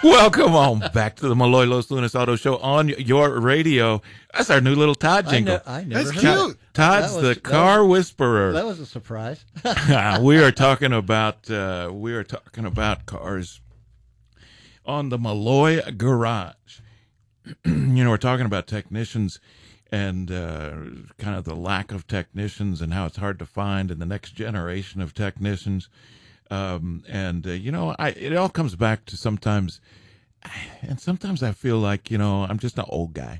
Welcome on back to the Malloy Los Lunas Auto Show on your radio. That's our new little Todd jingle. I never That's heard cute. it. Todd's the car whisperer. That was a surprise. We are talking about cars on the Malloy Garage. We're talking about technicians and kind of the lack of technicians and how it's hard to find in the next generation of technicians. It all comes back to sometimes I feel like, I'm just an old guy.